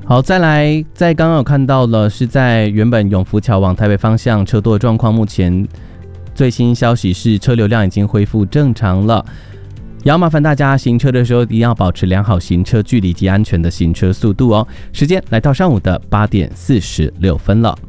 好，再来，在刚刚有看到了，是在原本永福桥往台北方向车多的状况，目前最新消息是车流量已经恢复正常了。也要麻烦大家行车的时候一定要保持良好行车距离及安全的行车速度哦。时间来到上午的8点46分了。